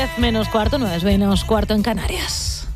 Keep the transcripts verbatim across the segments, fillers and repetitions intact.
diez menos cuarto, nueve menos cuarto en Canarias.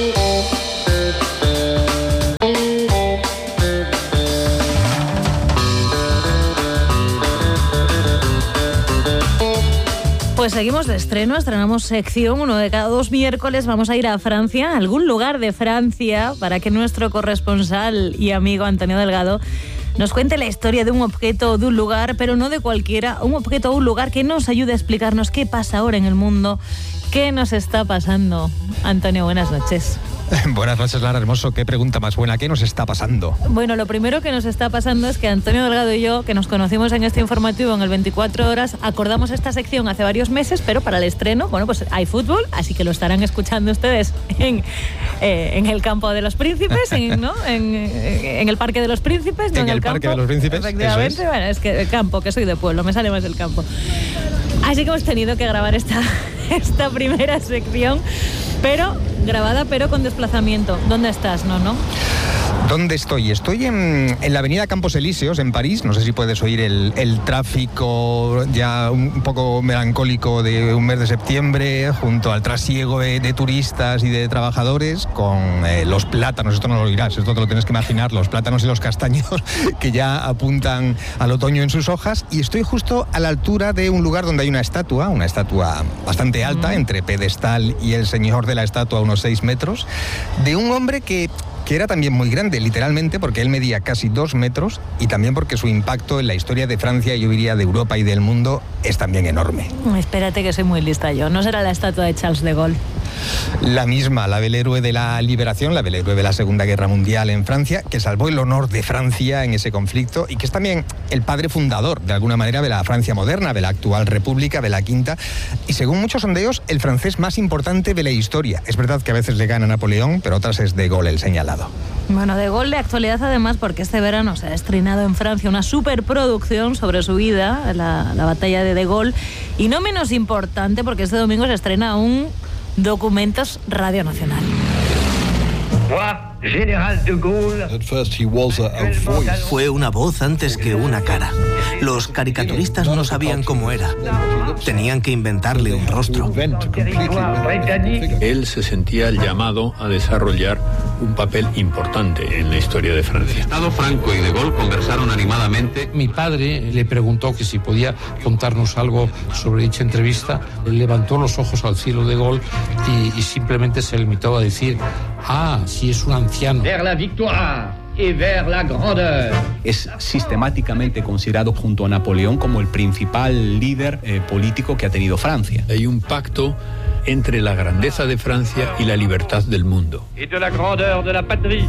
Pues seguimos de estreno, estrenamos sección, uno de cada dos miércoles vamos a ir a Francia, a algún lugar de Francia, para que nuestro corresponsal y amigo Antonio Delgado nos cuente la historia de un objeto o de un lugar, pero no de cualquiera, un objeto o un lugar que nos ayude a explicarnos qué pasa ahora en el mundo, qué nos está pasando. Antonio, buenas noches. Buenas noches, Lara Hermoso. Qué pregunta más buena. ¿Qué nos está pasando? Bueno, lo primero que nos está pasando es que Antonio Delgado y yo, que nos conocimos en este informativo en el veinticuatro horas, acordamos esta sección hace varios meses, pero para el estreno, bueno, pues hay fútbol, así que lo estarán escuchando ustedes en, eh, en el campo de los príncipes, en, ¿no? en, en el parque de los príncipes. ¿no? En, en el, el parque de los príncipes. Efectivamente, es. Bueno, es que el campo, que soy de pueblo, me sale más el campo. Así que hemos tenido que grabar esta, esta primera sección, pero grabada, pero con desplazamiento. ¿Dónde estás, Nono? ¿Dónde estoy? Estoy en, en la avenida Campos Elíseos, en París. No sé si puedes oír el, el tráfico ya un poco melancólico de un mes de septiembre, junto al trasiego de, de turistas y de trabajadores, con eh, los plátanos, esto no lo oirás, esto te lo tienes que imaginar, los plátanos y los castaños que ya apuntan al otoño en sus hojas. Y estoy justo a la altura de un lugar donde hay una estatua, una estatua bastante alta, mm. entre pedestal y el señor de la estatua, unos seis metros, de un hombre que... que era también muy grande, literalmente, porque él medía casi dos metros y también porque su impacto en la historia de Francia, yo diría de Europa y del mundo, es también enorme. Espérate que soy muy lista yo. ¿No será la estatua de Charles de Gaulle? La misma, la del héroe de la liberación, la del héroe de la Segunda Guerra Mundial en Francia, que salvó el honor de Francia en ese conflicto y que es también el padre fundador, de alguna manera, de la Francia moderna, de la actual República, de la Quinta, y según muchos sondeos, el francés más importante de la historia. Es verdad que a veces le gana Napoleón, pero otras es de Gaulle el señalado. Bueno, de Gaulle de actualidad además, porque este verano se ha estrenado en Francia una superproducción sobre su vida, la, la batalla de De Gaulle, y no menos importante porque este domingo se estrena un Documentos Radio Nacional. General de Gaulle. Fue una voz antes que una cara. Los caricaturistas no sabían cómo era. Tenían que inventarle un rostro. Él se sentía llamado a desarrollar un papel importante en la historia de Francia. Estado Franco y De Gaulle conversaron animadamente. Mi padre le preguntó que si podía contarnos algo sobre dicha entrevista. Él levantó los ojos al cielo de Gaulle y, y simplemente se limitó a decir: ah, sí, es un anciano. Vers la victoire y vers la grandeur. Es sistemáticamente considerado junto a Napoleón como el principal líder eh, político que ha tenido Francia. Hay un pacto entre la grandeza de Francia y la libertad del mundo. Y de la grandeur de la patrie.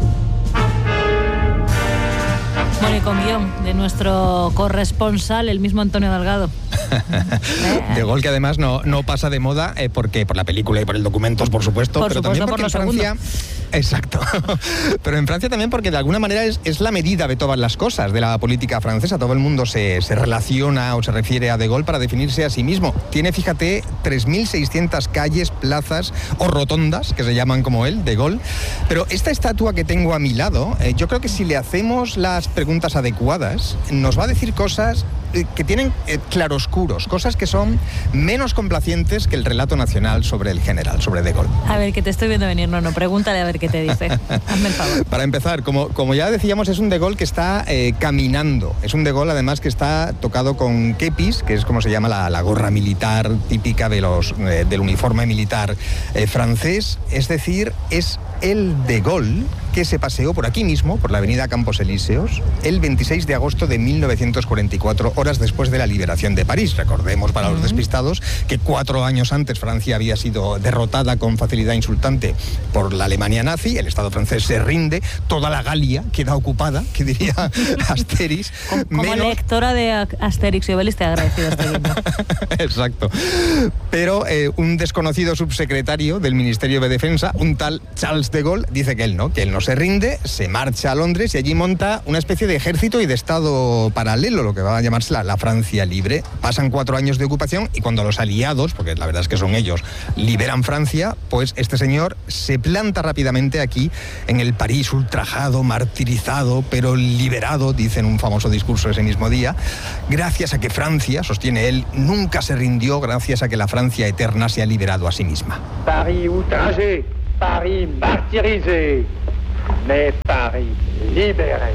Bueno, y con guión de nuestro corresponsal, el mismo Antonio Delgado. De Gaulle, que además no, no pasa de moda, eh, porque por la película y por el documentos, por supuesto, por pero supuesto, también porque por en Francia... Segundo. Exacto. Pero en Francia también porque de alguna manera es, es la medida de todas las cosas de la política francesa. Todo el mundo se, se relaciona o se refiere a De Gaulle para definirse a sí mismo. Tiene, fíjate, tres mil seiscientas calles, plazas o rotondas, que se llaman como él, De Gaulle. Pero esta estatua que tengo a mi lado, eh, yo creo que si le hacemos las preguntas adecuadas, nos va a decir cosas que tienen eh, claroscuros, cosas que son menos complacientes que el relato nacional sobre el general, sobre De Gaulle. A ver, que te estoy viendo venir, no, no, pregúntale a ver qué te dice. Hazme el favor. Para empezar, como, como ya decíamos, es un De Gaulle que está eh, caminando. Es un De Gaulle, además, que está tocado con kepis, que es como se llama la, la gorra militar típica de los, eh, del uniforme militar eh, francés. Es decir, es el De Gaulle que se paseó por aquí mismo, por la avenida Campos Elíseos, el veintiséis de agosto de mil novecientos cuarenta y cuatro, horas después de la liberación de París. Recordemos, para los despistados, que cuatro años antes Francia había sido derrotada con facilidad insultante por la Alemania nazi, el Estado francés se rinde, toda la Galia queda ocupada, que diría Asterix. Como, como menos... lectora de Asterix y Obelix te agradecido este libro. Exacto. Pero eh, un desconocido subsecretario del Ministerio de Defensa, un tal Charles de Gaulle, dice que él no, que él no se rinde, se marcha a Londres y allí monta una especie de ejército y de Estado paralelo, lo que va a llamarse es la, la Francia libre. Pasan cuatro años de ocupación y cuando los aliados, porque la verdad es que son ellos, liberan Francia, pues este señor se planta rápidamente aquí en el París ultrajado, martirizado, pero liberado, dice en un famoso discurso ese mismo día, gracias a que Francia, sostiene él, nunca se rindió, gracias a que la Francia eterna se ha liberado a sí misma. Paris outragé, Paris martyrisé, mais Paris libéré.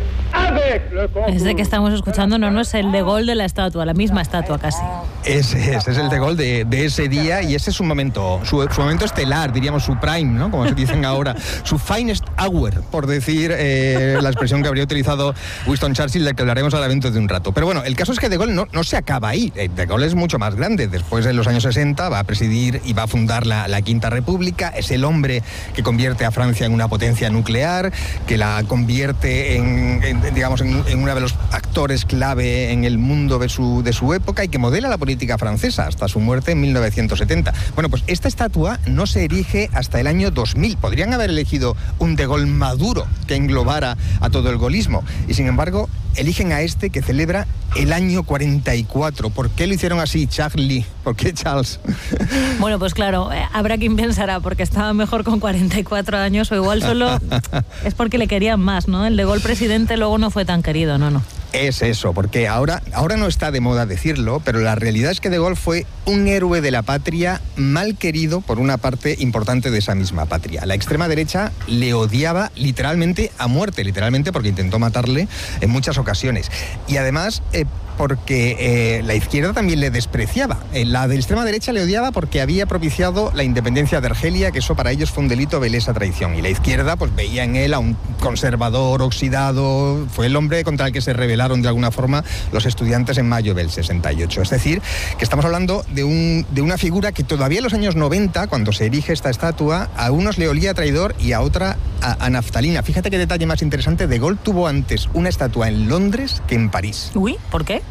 Ese que estamos escuchando no, no es el de Gaulle de la estatua, la misma estatua casi. Ese es, es el de Gaulle de, de ese día y ese es su momento, su, su momento estelar, diríamos su prime, ¿no? Como se dicen ahora, su finest hour, por decir eh, la expresión que habría utilizado Winston Churchill, de que hablaremos ahora dentro de un rato. Pero bueno, el caso es que de Gaulle no, no se acaba ahí. De Gaulle es mucho más grande. Después, en los años sesenta, va a presidir y va a fundar la, la Quinta República. Es el hombre que convierte a Francia en una potencia nuclear, que la convierte en, en digamos, en, en uno de los actores clave en el mundo de su, de su época y que modela la política francesa hasta su muerte en mil novecientos setenta. Bueno, pues esta estatua no se erige hasta el año dos mil. Podrían haber elegido un de Gaulle maduro que englobara a todo el gaullismo y, sin embargo, eligen a este que celebra el año cuarenta y cuatro. ¿Por qué lo hicieron así, Charlie? ¿Por qué Charles? Bueno, pues claro, eh, habrá quien pensará porque estaba mejor con cuarenta y cuatro años o igual solo es porque le querían más, ¿no? El de Gaulle presidente luego no fue tan querido, no, no. Es eso, porque ahora, ahora no está de moda decirlo, pero la realidad es que de Gaulle fue un héroe de la patria mal querido por una parte importante de esa misma patria. La extrema derecha le odiaba literalmente a muerte, literalmente porque intentó matarle en muchas ocasiones. Y además, eh, porque eh, la izquierda también le despreciaba. Eh, la de la extrema derecha le odiaba porque había propiciado la independencia de Argelia, que eso para ellos fue un delito de lesa traición. Y la izquierda pues veía en él a un conservador oxidado, fue el hombre contra el que se rebelaron de alguna forma los estudiantes en mayo del sesenta y ocho. Es decir, que estamos hablando de, un, de una figura que todavía en los años noventa, cuando se erige esta estatua, a unos le olía a traidor y a otra a, a naftalina. Fíjate qué detalle más interesante, de Gaulle tuvo antes una estatua en Londres que en París. Uy, ¿por qué?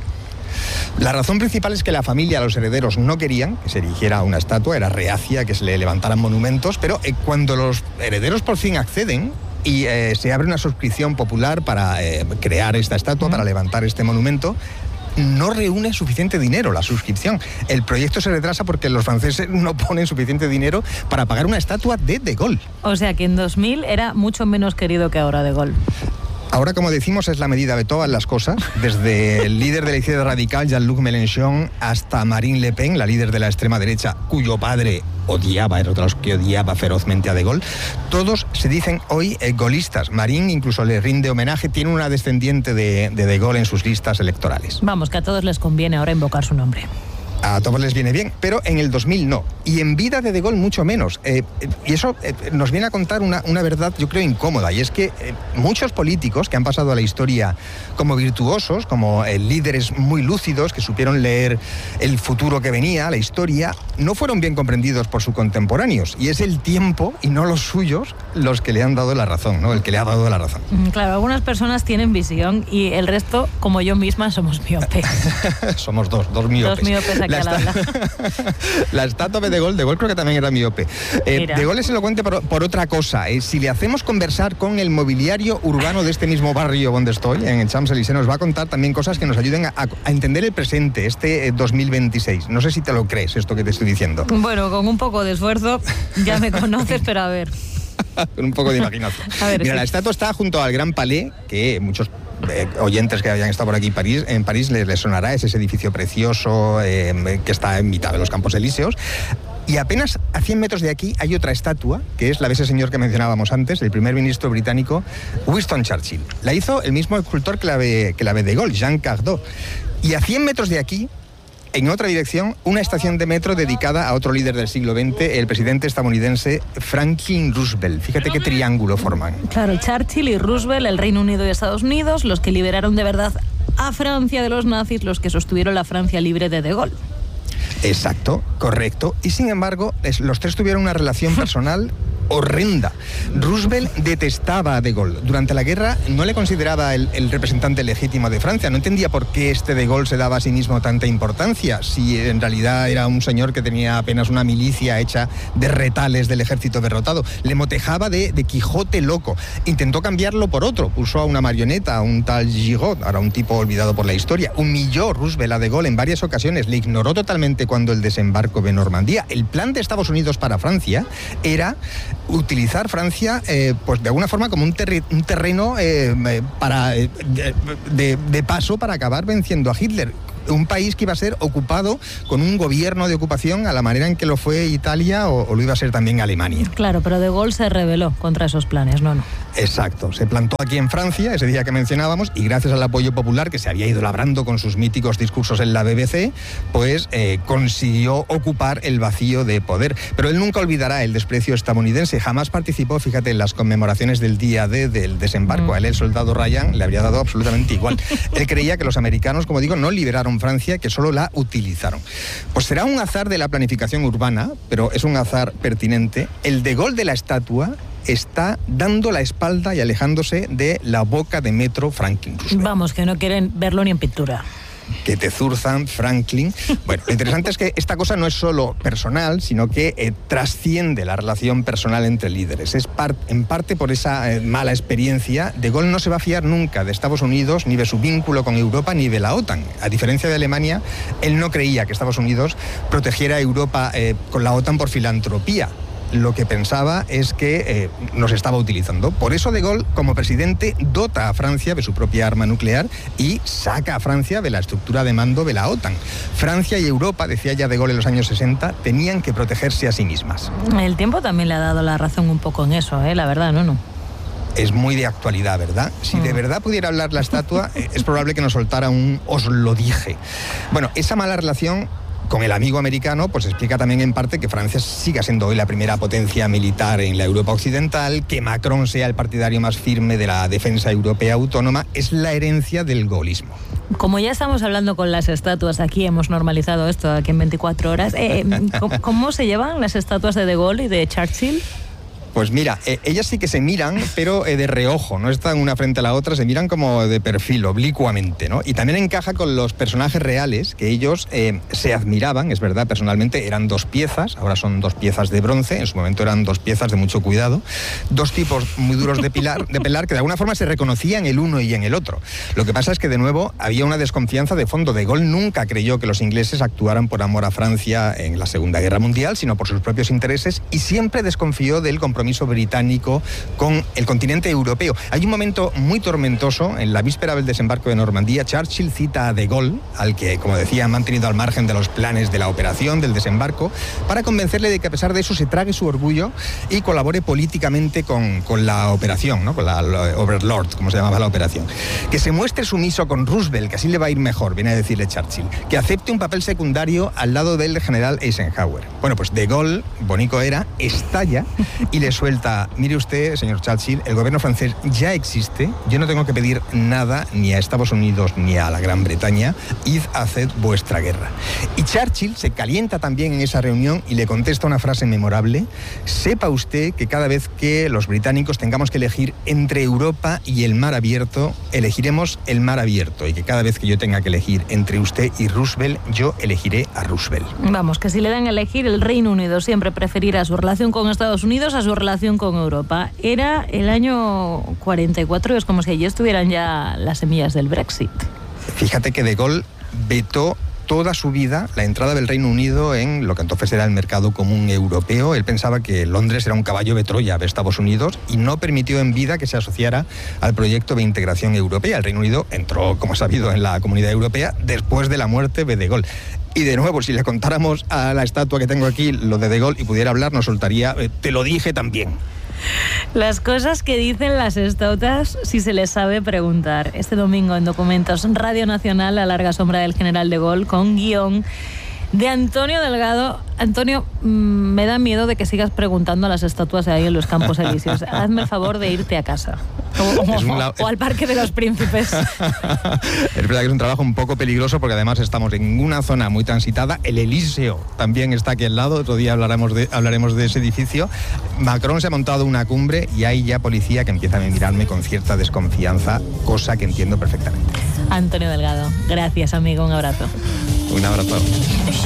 La razón principal es que la familia, los herederos, no querían que se erigiera una estatua, era reacia que se le levantaran monumentos, pero eh, cuando los herederos por fin acceden y eh, se abre una suscripción popular para eh, crear esta estatua, para levantar este monumento, no reúne suficiente dinero la suscripción. El proyecto se retrasa porque los franceses no ponen suficiente dinero para pagar una estatua de de Gaulle. O sea que en dos mil era mucho menos querido que ahora de Gaulle. Ahora, como decimos, es la medida de todas las cosas, desde el líder de la izquierda radical, Jean-Luc Mélenchon, hasta Marine Le Pen, la líder de la extrema derecha, cuyo padre odiaba, era otro de los que odiaba ferozmente a de Gaulle. Todos se dicen hoy eh, gaullistas. Marine incluso le rinde homenaje, tiene una descendiente de, de de Gaulle en sus listas electorales. Vamos, que a todos les conviene ahora invocar su nombre. A todos les viene bien, pero en el dos mil no. Y en vida de de Gaulle mucho menos. Eh, y eso eh, nos viene a contar una, una verdad, yo creo, incómoda. Y es que eh, muchos políticos que han pasado a la historia como virtuosos, como eh, líderes muy lúcidos, que supieron leer el futuro que venía, la historia, no fueron bien comprendidos por sus contemporáneos. Y es el tiempo, y no los suyos, los que le han dado la razón, ¿no? El que le ha dado la razón. Claro, algunas personas tienen visión y el resto, como yo misma, somos miopes. Somos dos, dos miopes. Dos miopes aquí. La, esta... la estatua de de Gaulle, de Gaulle creo que también era miope. Eh, de Gaulle es elocuente por, por otra cosa. Eh, si le hacemos conversar con el mobiliario urbano de este mismo barrio donde estoy, en el Champs-Élysées, nos va a contar también cosas que nos ayuden a, a entender el presente, este eh, dos mil veintiséis. No sé si te lo crees esto que te estoy diciendo. Bueno, con un poco de esfuerzo, ya me conoces, pero a ver. Con un poco de imaginación. A ver, Mira, sí. La estatua está junto al Gran Palais, que muchos eh, oyentes que hayan estado por aquí en París, en París les, les sonará, es ese edificio precioso eh, que está en mitad de los Campos Elíseos. Y apenas a cien metros de aquí hay otra estatua, que es la de ese señor que mencionábamos antes, el primer ministro británico, Winston Churchill. La hizo el mismo escultor que la de, que la de de Gaulle, Jean Cardot. Y a cien metros de aquí, en otra dirección, una estación de metro dedicada a otro líder del siglo veinte, el presidente estadounidense Franklin Roosevelt. Fíjate qué triángulo forman. Claro, Churchill y Roosevelt, el Reino Unido y Estados Unidos, los que liberaron de verdad a Francia de los nazis, los que sostuvieron la Francia libre de de Gaulle. Exacto, correcto. Y sin embargo, es, los tres tuvieron una relación personal horrenda. Roosevelt detestaba a De Gaulle. Durante la guerra no le consideraba el, el representante legítimo de Francia. No entendía por qué este De Gaulle se daba a sí mismo tanta importancia, si en realidad era un señor que tenía apenas una milicia hecha de retales del ejército derrotado. Le motejaba de, de Quijote loco. Intentó cambiarlo por otro. Puso a una marioneta, a un tal Giraud, ahora un tipo olvidado por la historia. Humilló Roosevelt a De Gaulle en varias ocasiones. Le ignoró totalmente cuando el desembarco de Normandía. El plan de Estados Unidos para Francia era utilizar Francia, eh, pues de alguna forma como un, terri- un terreno eh, para eh, de, de paso para acabar venciendo a Hitler. Un país que iba a ser ocupado con un gobierno de ocupación a la manera en que lo fue Italia o, o lo iba a ser también Alemania. Claro, pero De Gaulle se rebeló contra esos planes, ¿no? no. Exacto, se plantó aquí en Francia ese día que mencionábamos y gracias al apoyo popular que se había ido labrando con sus míticos discursos en la B B C, pues eh, consiguió ocupar el vacío de poder. Pero él nunca olvidará el desprecio estadounidense, jamás participó, fíjate, en las conmemoraciones del día D del desembarco. Mm. A él el soldado Ryan le habría dado absolutamente igual. Él creía que los americanos, como digo, no liberaron Francia, que solo la utilizaron. Pues será un azar de la planificación urbana, pero es un azar pertinente. El De Gaulle de la estatua está dando la espalda y alejándose de la boca de metro Franklin Roosevelt. Vamos, que no quieren verlo ni en pintura. Que te zurzan, Franklin. Bueno, lo interesante es que esta cosa no es solo personal, sino que eh, trasciende la relación personal entre líderes. Es par- en parte por esa eh, mala experiencia. De Gaulle no se va a fiar nunca de Estados Unidos, ni de su vínculo con Europa, ni de la OTAN. A diferencia de Alemania, él no creía que Estados Unidos protegiera a Europa eh, con la OTAN por filantropía. Lo que pensaba es que eh, nos estaba utilizando. Por eso De Gaulle, como presidente, dota a Francia de su propia arma nuclear y saca a Francia de la estructura de mando de la OTAN. Francia y Europa, decía ya De Gaulle en los años sesenta, tenían que protegerse a sí mismas. El tiempo también le ha dado la razón un poco en eso, ¿eh? La verdad, ¿no? no. Es muy de actualidad, ¿verdad? Si de verdad pudiera hablar la estatua, es probable que nos soltara un os lo dije. Bueno, esa mala relación con el amigo americano, pues explica también en parte que Francia siga siendo hoy la primera potencia militar en la Europa occidental, que Macron sea el partidario más firme de la defensa europea autónoma, es la herencia del gaullismo. Como ya estamos hablando con las estatuas aquí, hemos normalizado esto aquí en veinticuatro horas, eh, ¿cómo, ¿cómo se llevan las estatuas de De Gaulle y de Churchill? Pues mira, eh, ellas sí que se miran, pero eh, de reojo, no están una frente a la otra, se miran como de perfil, oblicuamente, ¿no? Y también encaja con los personajes reales, que ellos eh, se admiraban, es verdad, personalmente, eran dos piezas, ahora son dos piezas de bronce, en su momento eran dos piezas de mucho cuidado, dos tipos muy duros de, pilar, de pelar, que de alguna forma se reconocían el uno y en el otro. Lo que pasa es que, de nuevo, había una desconfianza de fondo. De Gaulle nunca creyó que los ingleses actuaran por amor a Francia en la Segunda Guerra Mundial, sino por sus propios intereses, y siempre desconfió del compromiso británico con el continente europeo. Hay un momento muy tormentoso en la víspera del desembarco de Normandía. Churchill cita a De Gaulle, al que, como decía, ha mantenido al margen de los planes de la operación, del desembarco, para convencerle de que a pesar de eso se trague su orgullo y colabore políticamente con, con la operación, ¿no? Con la, la Overlord, como se llamaba la operación. Que se muestre sumiso con Roosevelt, que así le va a ir mejor, viene a decirle Churchill. Que acepte un papel secundario al lado del general Eisenhower. Bueno, pues De Gaulle, bonito era, estalla y le suelta: mire usted, señor Churchill, el gobierno francés ya existe, yo no tengo que pedir nada ni a Estados Unidos ni a la Gran Bretaña, id, haced vuestra guerra. Y Churchill se calienta también en esa reunión y le contesta una frase memorable: sepa usted que cada vez que los británicos tengamos que elegir entre Europa y el mar abierto, elegiremos el mar abierto, y que cada vez que yo tenga que elegir entre usted y Roosevelt, yo elegiré a Roosevelt. Vamos, que si le dan a elegir, el Reino Unido siempre preferirá su relación con Estados Unidos a su relación con Europa. Era el año cuarenta y cuatro, es como si allí estuvieran ya las semillas del Brexit. Fíjate que De Gaulle vetó toda su vida la entrada del Reino Unido en lo que entonces era el mercado común europeo. Él pensaba que Londres era un caballo de Troya de Estados Unidos y no permitió en vida que se asociara al proyecto de integración europea. El Reino Unido entró, como sabido, en la Comunidad Europea después de la muerte de De Gaulle. Y de nuevo, si le contáramos a la estatua que tengo aquí lo de De Gaulle y pudiera hablar, nos soltaría: eh, te lo dije también. Las cosas que dicen las estatuas, si se les sabe preguntar. Este domingo en Documentos, Radio Nacional, La larga sombra del general De Gaulle, con guión de Antonio Delgado. Antonio, mmm, me da miedo de que sigas preguntando a las estatuas de ahí en los Campos Elíseos. Hazme el favor de irte a casa. O, o, la... o al Parque de los Príncipes. Es verdad que es un trabajo un poco peligroso porque además estamos en una zona muy transitada. El Elíseo también está aquí al lado. Otro día hablaremos de, hablaremos de ese edificio. Macron se ha montado una cumbre y hay ya policía que empieza a mirarme con cierta desconfianza, cosa que entiendo perfectamente. Antonio Delgado, gracias amigo, un abrazo. Un abrazo.